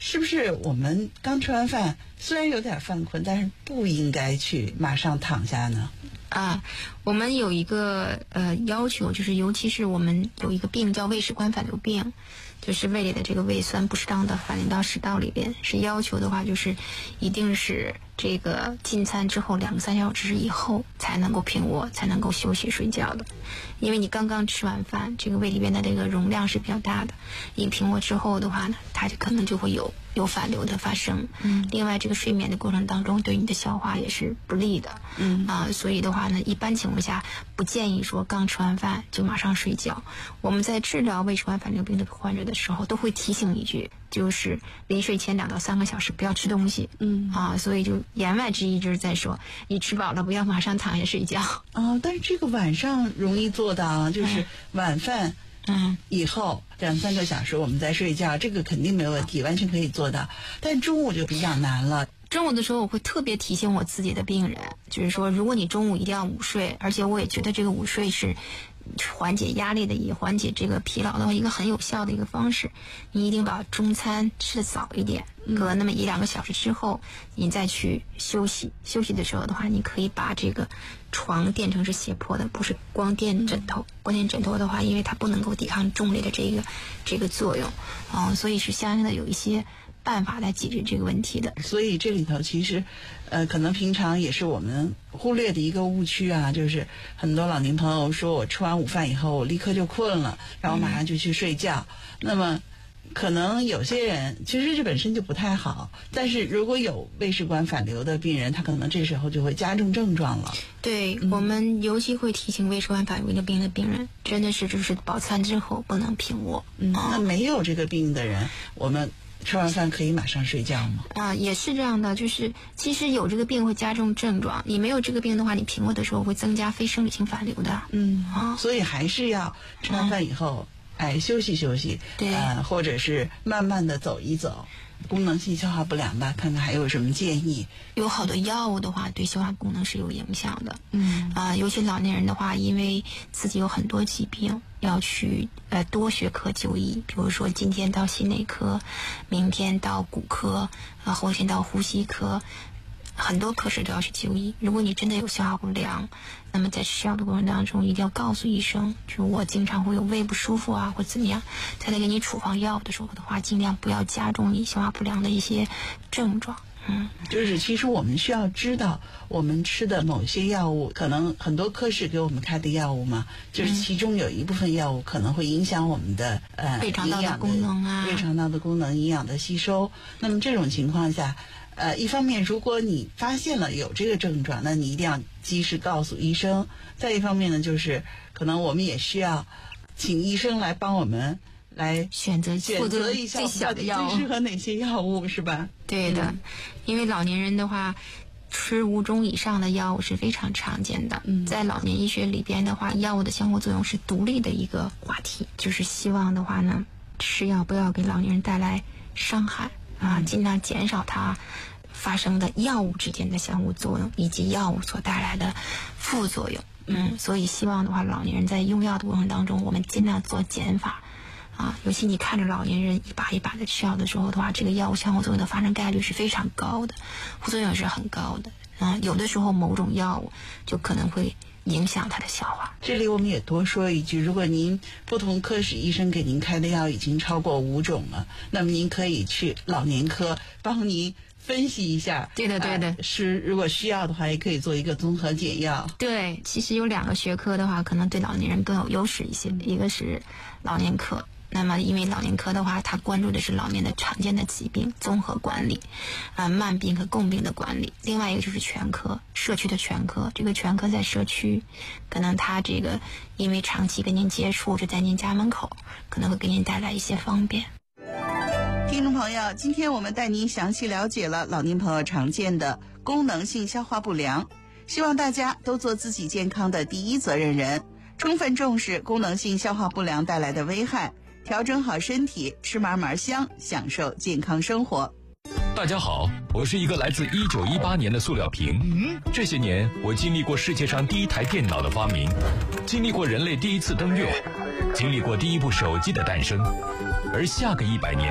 是不是我们刚吃完饭，虽然有点犯困，但是不应该去马上躺下呢？ 我们有一个要求，就是尤其是我们有一个病叫胃食管反流病，就是胃里的这个胃酸不适当的反映到食道里边，是要求的话就是一定是这个进餐之后2个3小时以后才能够平卧，才能够休息睡觉的。因为你刚刚吃完饭，这个胃里边的这个容量是比较大的，你平卧之后的话呢，它就可能就会有反流的发生。另外这个睡眠的过程当中对你的消化也是不利的。所以的话呢，一般情况下不建议说刚吃完饭就马上睡觉。我们在治疗胃食管反流病的患者的时候都会提醒一句，就是临睡前2到3个小时不要吃东西。所以就言外之意就是在说你吃饱了不要马上躺下睡觉。 但是这个晚上容易做到啊，就是晚饭以后2、3个小时我们再睡觉，这个肯定没问题，完全可以做到。但中午就比较难了。 中午的时候我会特别提醒我自己的病人，就是说如果你中午一定要午睡，而且我也觉得这个午睡是缓解压力的，也缓解这个疲劳的一个很有效的一个方式。你一定把中餐吃得早一点，隔那么1、2个小时之后你再去休息。休息的时候的话，你可以把这个床垫成是斜坡的，不是光垫枕头。光垫枕头的话，因为它不能够抵抗重力的这个作用，所以是相应的有一些办法来解决这个问题的。 所以这里头其实可能平常也是我们忽略的一个误区啊，就是很多老年朋友说我吃完午饭以后我立刻就困了，然后马上就去睡觉。那么可能有些人其实这本身就不太好，但是如果有胃食管反流的病人，他可能这时候就会加重症状了。 对，我们尤其会提醒胃食管反流的病的病人，真的是就是饱餐之后不能平卧。 那没有这个病的人，我们吃完饭可以马上睡觉吗？ 也是这样的，就是其实有这个病会加重症状，你没有这个病的话，你平卧的时候会增加非生理性反流的。 所以还是要吃完饭以后休息休息， 对， 或者是慢慢的走一走。功能性消化不良的，看看还有什么建议。 有好多药物的话对消化功能是有影响的。尤其老年人的话，因为自己有很多疾病要去多学科就医，比如说今天到心内科，明天到骨科，后天到呼吸科，很多科室都要去就医。如果你真的有消化不良，那么在吃药的过程当中一定要告诉医生，就我经常会有胃不舒服或怎么样，在他给你处方药的时候的话，尽量不要加重你消化不良的一些症状。 就是其实我们需要知道我们吃的某些药物，可能很多科室给我们开的药物嘛，就是其中有一部分药物可能会影响我们的胃肠道的功能胃肠道的功能、营养的吸收。那么这种情况下一方面如果你发现了有这个症状，那你一定要及时告诉医生。再一方面呢，就是可能我们也需要请医生来帮我们来选择一下最小的药物， 最适合哪些药物，是吧？ 对的，因为老年人的话吃5种以上的药物是非常常见的。在老年医学里边的话，药物的相互作用是独立的一个话题，就是希望的话呢，吃药不要给老年人带来伤害尽量减少它发生的药物之间的相互作用以及药物所带来的副作用。所以希望的话，老年人在用药的过程当中，我们尽量做减法尤其你看着老年人一把一把的吃药的时候的话，这个药物相互作用的发生概率是非常高的，副作用也是很高的有的时候某种药物就可能会影响它的消化。 这里我们也多说一句，如果您不同科室医生给您开的药已经超过5种了，那么您可以去老年科帮您分析一下。 对的如果需要的话，也可以做一个综合检药。 对，其实有2个学科的话可能对老年人更有优势一些，一个是老年科，那么因为老年科的话，它关注的是老年的常见的疾病综合管理慢病和共病的管理。另外一个就是全科，社区的全科，这个全科在社区，可能它这个因为长期跟您接触，就在您家门口，可能会给您带来一些方便。 听众朋友，今天我们带您详细了解了老年朋友常见的功能性消化不良，希望大家都做自己健康的第一责任人，充分重视功能性消化不良带来的危害，调整好身体，吃嘛嘛香，享受健康生活。 大家好，我是一个来自1918年的塑料瓶。这些年我经历过世界上第一台电脑的发明，经历过人类第一次登月，经历过第一部手机的诞生。而下个100年，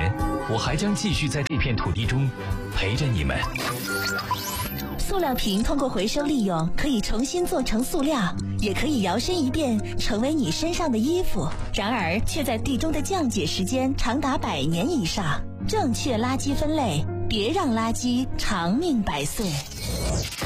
我还将继续在这片土地中陪着你们。 塑料瓶通过回收利用，可以重新做成塑料，也可以摇身一变成为你身上的衣服，然而却在地中的降解时间长达100年以上。正确垃圾分类，别让垃圾长命百岁。